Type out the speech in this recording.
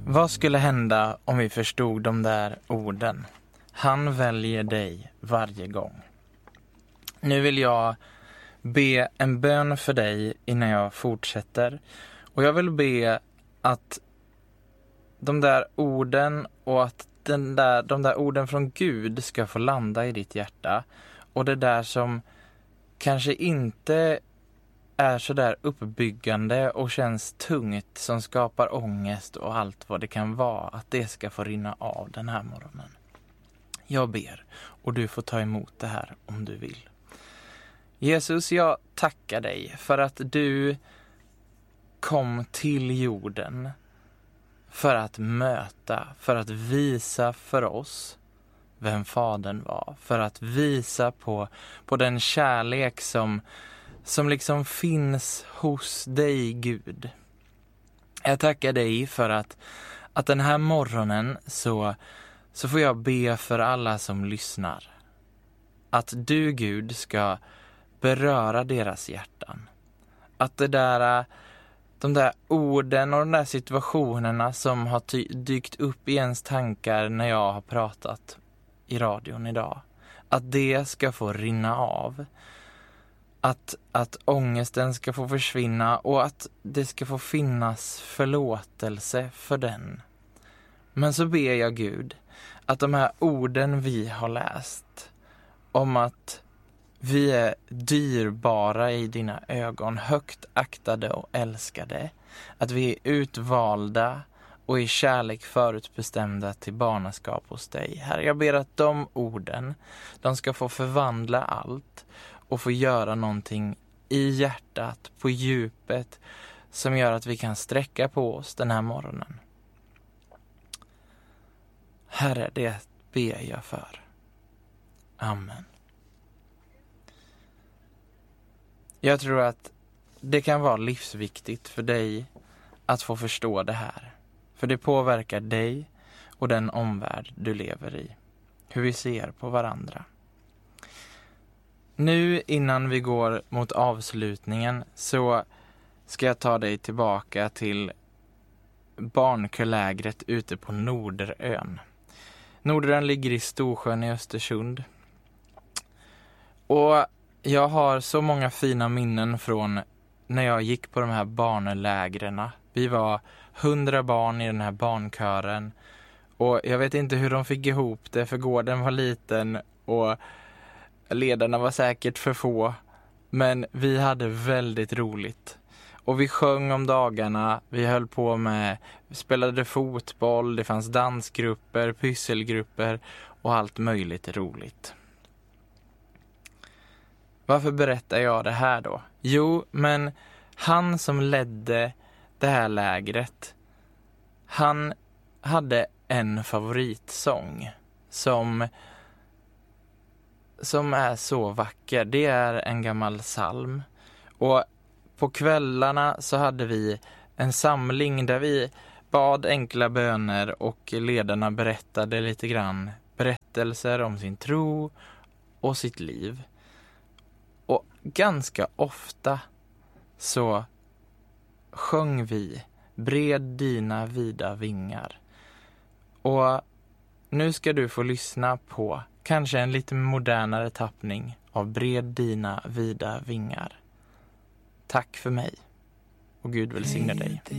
Vad skulle hända om vi förstod de där orden? Han väljer dig varje gång. Nu vill jag be en bön för dig innan jag fortsätter. Och jag vill be att de där orden och att de där orden från Gud ska få landa i ditt hjärta. Och det där som kanske inte är så där uppbyggande och känns tungt, som skapar ångest och allt vad det kan vara, att det ska få rinna av den här morgonen. Jag ber och du får ta emot det här om du vill. Jesus, jag tackar dig för att du kom till jorden för att möta, för att visa för oss vem Fadern var, för att visa på den kärlek som liksom finns hos dig, Gud. Jag tackar dig för att den här morgonen så får jag be för alla som lyssnar. Att du, Gud, ska beröra deras hjärtan. Att de där orden och de där situationerna som har dykt upp i ens tankar när jag har pratat i radion idag, att det ska få rinna av. Att ångesten ska få försvinna och att det ska få finnas förlåtelse för den. Men så ber jag, Gud, att de här orden vi har läst om att vi är dyrbara i dina ögon, högt aktade och älskade, att vi är utvalda och i kärlek förutbestämda till barnaskap hos dig. Herre, jag ber att de orden, de ska få förvandla allt och få göra någonting i hjärtat, på djupet, som gör att vi kan sträcka på oss den här morgonen. Herre, det ber jag för. Amen. Jag tror att det kan vara livsviktigt för dig att få förstå det här. För det påverkar dig och den omvärld du lever i. Hur vi ser på varandra. Nu innan vi går mot avslutningen så ska jag ta dig tillbaka till barnkörlägret ute på Norderön. Norderön ligger i Storsjön i Östersund. Och jag har så många fina minnen från när jag gick på de här barnlägren. Vi var 100 barn i den här barnkören. Och jag vet inte hur de fick ihop det, för gården var liten och ledarna var säkert för få. Men vi hade väldigt roligt. Och vi sjöng om dagarna, vi höll på med, spelade fotboll, det fanns dansgrupper, pysselgrupper och allt möjligt roligt. Varför berättar jag det här då? Jo, men han som ledde det här lägret, han hade en favoritsång som är så vacker. Det är en gammal psalm. Och på kvällarna så hade vi en samling där vi bad enkla böner och ledarna berättade lite grann berättelser om sin tro och sitt liv. Och ganska ofta så sjöng vi Bred dina vida vingar. Och nu ska du få lyssna på kanske en lite modernare tappning av Bred dina vida vingar. Tack för mig och Gud välsigne dig.